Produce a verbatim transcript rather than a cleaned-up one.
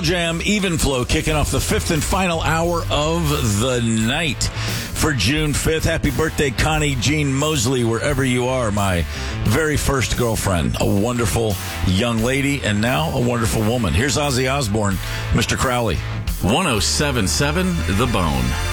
Pearl Jam, Even Flow, kicking off the fifth and final hour of the night for June fifth. Happy birthday, Connie Jean Mosley, wherever you are, my very first girlfriend. A wonderful young lady, and now a wonderful woman. Here's Ozzy Osbourne, Mister Crowley. one oh seven point seven The Bone.